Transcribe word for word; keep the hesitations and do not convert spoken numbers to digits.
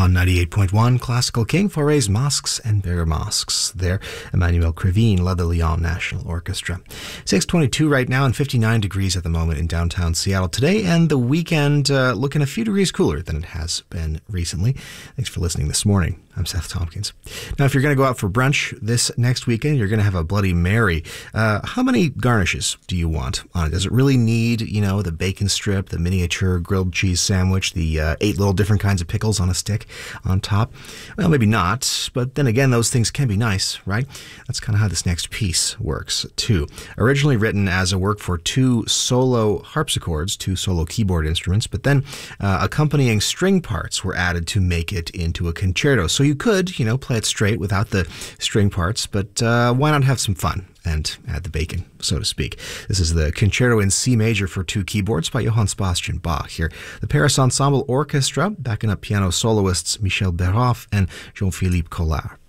on ninety-eight point one Classical King, Fauré Masques and Bear Masques. There, Emmanuel Krivine led the Lyon National Orchestra. six twenty-two right now and fifty-nine degrees at the moment in downtown Seattle today, and the weekend uh, looking a few degrees cooler than it has been recently. Thanks for listening this morning. I'm Seth Tompkins. Now, if you're going to go out for brunch this next weekend, you're going to have a Bloody Mary. Uh, how many garnishes do you want on it? Does it really need, you know, the bacon strip, the miniature grilled cheese sandwich, the uh, eight little different kinds of pickles on a stick on top? Well, maybe not, but then again, those things can be nice, right? That's kind of how this next piece works, too. Originally written as a work for two solo harpsichords, two solo keyboard instruments, but then uh, accompanying string parts were added to make it into a concerto. So you could, you know, play it straight without the string parts, but uh, why not have some fun and add the bacon, so to speak? This is the Concerto in C Major for two keyboards by Johann Sebastian Bach here. The Paris Ensemble Orchestra, backing up piano soloists Michel Berhoff and Jean-Philippe Collard.